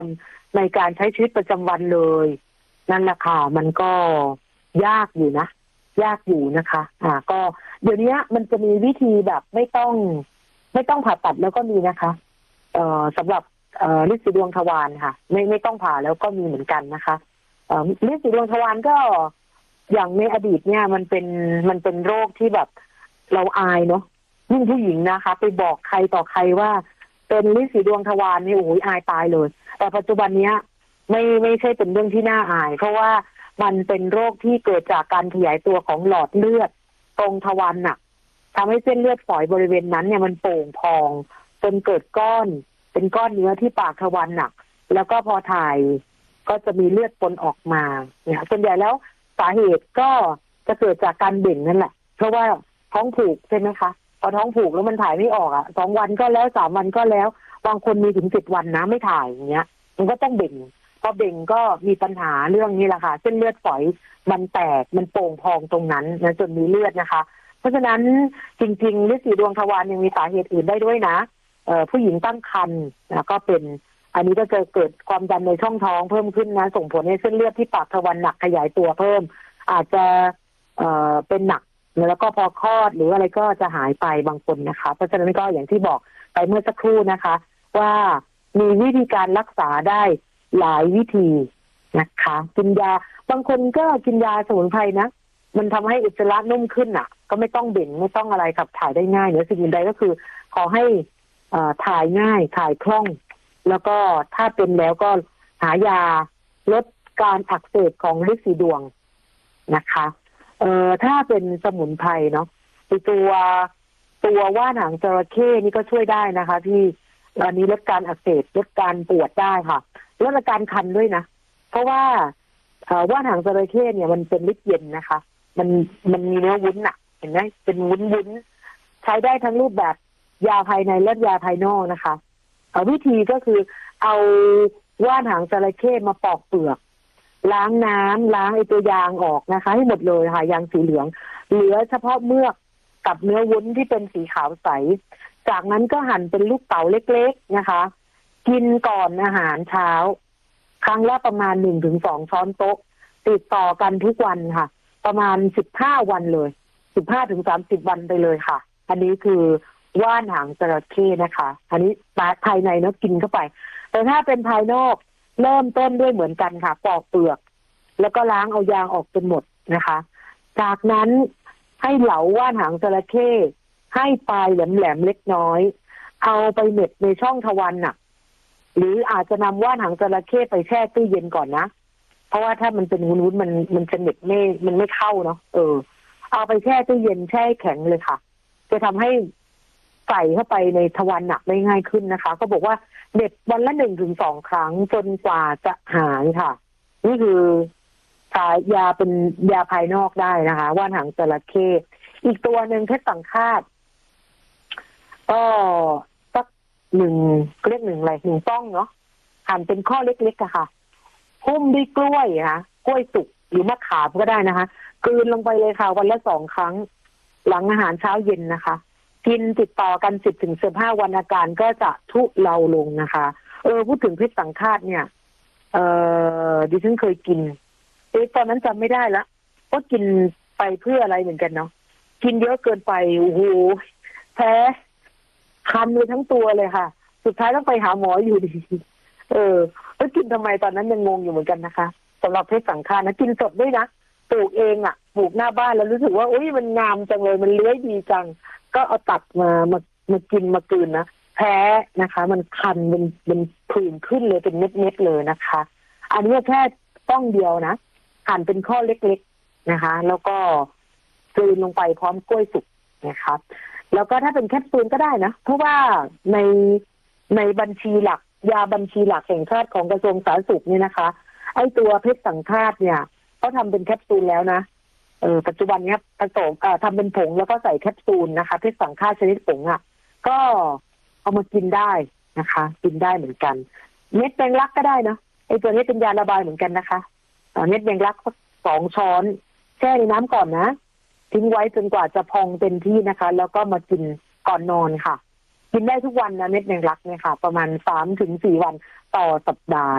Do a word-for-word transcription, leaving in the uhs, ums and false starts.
ในการใช้ชีวิตประจำวันเลยนั่นแหละค่ะมันก็ยากอยู่นะยากอยู่นะคะอ่าก็เดี๋ยวนี้มันจะมีวิธีแบบไม่ต้องไม่ต้องผ่าตัดแล้วก็มีนะคะเอ่อสำหรับเอ่อฤทธิ์สีดวงทวารค่ะไม่ไม่ต้องผ่าแล้วก็มีเหมือนกันนะคะเอ่อฤทธิ์สีดวงทวารก็อย่างในอดีตเนี่ยมันเป็นมันเป็นโรคที่แบบเราอายเนาะยิ่งผู้หญิงนะคะไปบอกใครต่อใครว่าเป็นฤทธิ์สีดวงทวารนี่โอ้โหอายตายเลยแต่ปัจจุบันเนี้ยไม่ไม่ใช่เป็นเรื่องที่น่าอายเพราะว่ามันเป็นโรคที่เกิดจากการขยายตัวของหลอดเลือดตรงทวารหนักทำให้เส้นเลือดฝอยบริเวณนั้นเนี่ยมันโป่งพองจนเกิดก้อนเป็นก้อนเนื้อที่ปากทวารหนักแล้วก็พอถ่ายก็จะมีเลือดปนออกมาเนี่ยส่วนใหญ่แล้วสาเหตุก็จะเกิดจากการเบ่งนั่นแหละเพราะว่าท้องผูกใช่ไหมคะพอท้องผูกแล้วมันถ่ายไม่ออกอ่ะสองวันก็แล้วสามวันก็แล้วบางคนมีถึงสิบวันนะไม่ถ่ายอย่างเงี้ยมันก็ต้องเบ่งพอเบ่งก็มีปัญหาเรื่องนี้แหละค่ะเส้นเลือดฝอยมันแตกมันโป่งพองตรงนั้นนะจนมีเลือดนะคะเพราะฉะนั้นจริงๆฤทธิ์สีดวงทวารยังมีสาเหตุอื่นได้ด้วยนะเอ่อผู้หญิงตั้งครรภ์นะก็เป็นอันนี้ก็จะเกิดความดันในช่องท้องเพิ่มขึ้นนะส่งผลให้เส้นเลือดที่ปากทวารหนักขยายตัวเพิ่มอาจจะเอ่อเป็นหนักแล้วก็พอคลอดหรืออะไรก็จะหายไปบางคนนะคะเพราะฉะนั้นก็อย่างที่บอกไปเมื่อสักครู่นะคะว่ามีวิธีการรักษาได้หลายวิธีนะคะกินยาบางคนก็กินยาสมุนไพรนะมันทำให้อุจจาระนุ่มขึ้นอ่ะก็ไม่ต้องเบ่งไม่ต้องอะไรขับถ่ายได้ง่ายเหนือสิ่งอื่นใดก็คือขอให้อ่าถ่ายง่ายถ่ายคล่องแล้วก็ถ้าเป็นแล้วก็หายาลดการอักเสบของฤทธิ์สีดวงนะคะเอ่อถ้าเป็นสมุนไพรเนาะตัวตัวว่านหางจระเข้นี่ก็ช่วยได้นะคะที่อันนี้ลดการอักเสบลดการปวดได้ค่ะลดอาการคันด้วยนะเพราะว่าเอ่อว่านหางจระเข้เนี่ยมันเป็นฤทธิ์เย็นนะคะมันมันมีเนื้อวุ้นอะเห็นไหมเป็นวุ้นวุ้นใช้ได้ทั้งรูปแบบยาภายในและยาภายนอกนะคะเอาวิธีก็คือเอาว่านหางจระเข้มาปอกเปลือกล้างน้ำล้างไอตัวยางออกนะคะให้หมดเลยค่ะยางสีเหลืองเหลือเฉพาะเมือกกับเนื้อวุ้นที่เป็นสีขาวใสจากนั้นก็หั่นเป็นลูกเต๋าเล็กๆนะคะกินก่อนอาหารเช้าครั้งละประมาณหนึ่งถึงสองช้อนโต๊ะติดต่อกันทุกวันค่ะประมาณสิบห้าวันเลยสิบห้าถึงสามสิบวันไปเลยค่ะอันนี้คือว่านหางจระเข้นะคะอันนี้ภายในเนาะกินเข้าไปแต่ถ้าเป็นภายนอกเริ่มต้นด้วยเหมือนกันค่ะปอกเปลือกแล้วก็ล้างเอายางออกจนหมดนะคะจากนั้นให้เหลาว่านหางจระเข้ให้ปลายแหลมๆเล็กน้อยเอาไปเหน็บในช่องทวารหนักหรืออาจจะนำว่านหางจระเข้ไปแช่ตู้เย็นก่อนนะเพราะว่าถ้ามันเป็นวุ้นๆมันมันจะเหน็บไม่มันไม่เข้าเนาะเออเอาไปแช่ตู้เย็นแช่แข็งเลยค่ะจะทำให้ใส่เข้าไปในทวารหนักได้ง่ายขึ้นนะคะก็บอกว่าเหน็บวันละหนึ่งถึงสองครั้งจนกว่าจะหายค่ะนี่คือสายยาเป็นยาภายนอกได้นะคะว่านหางจระเข้อีกตัวหนึ่งเพชรสังฆาตก็สักหนึ่งเรียกหนึ่งอะไรหนึ่งป้องเนาะหั่นเป็นข้อเล็กๆอะค่ะหุ้มด้วยกล้วยนะคะกล้วยสุกหรือมะขามก็ได้นะคะกลืนลงไปเลยค่ะวันละสองครั้งหลังอาหารเช้าเย็นนะคะกินติดต่อกันสิบถึงสิบห้าวันอาการก็จะทุเลาลงนะคะเออพูดถึงเพชรสังฆาตเนี่ยเออดิฉันเคยกินเอ๊ะตอนนั้นจำไม่ได้ละว่ากินไปเพื่ออะไรเหมือนกันเนาะกินเยอะเกินไปโอ้โหแพ้คันไปทั้งตัวเลยค่ะสุดท้ายต้องไปหาหมออยู่ดีเออแล้วกินทำไมตอนนั้นยังงงอยู่เหมือนกันนะคะสำหรับเพชรสังฆาตนะกินสดด้วยนะปลูกเองอ่ะปลูกหน้าบ้านแล้วรู้สึกว่าอุ้ยมันงามจังเลยมันเลื้อยดีจังก็เอาตัดมามามากินมากลืนนะแพ้นะคะมันคันเป็นเป็นผื่นขึ้นเลยเป็นเม็ดๆเลยนะคะอันนี้แค่ต้องเดียวนะหั่นเป็นข้อเล็กๆนะคะแล้วก็กลืนลงไปพร้อมกล้วยสุกนะคะแล้วก็ถ้าเป็นแคปซูลก็ได้นะเพราะว่าในในบัญชีหลักยาบัญชีหลักแห่งชาติของกระทรวงสาธารณสุขนี่นะคะไอ้ตัวเพชรสังฆาตเนี่ยเขาทำเป็นแคปซูลแล้วนะเออปัจจุบันนี้ผสมเอ่อทำเป็นผงแล้วก็ใส่แคปซูลนะคะเพชรสังฆาตชนิดผงอ่ะก็เอามากินได้นะคะกินได้เหมือนกันเม็ดแมงลักก็ได้นะไอ้ตัวนี้เป็นยาระบายเหมือนกันนะคะเม็ดแมงลักสองช้อนแช่ในน้ำก่อนนะทิ้งไว้จนกว่าจะพองเต็มที่นะคะแล้วก็มากินก่อนนอนค่ะกินได้ทุกวันนะเม็ดแมงลักเนี่ยค่ะประมาณสามถึงสี่วันต่อสัปดาห์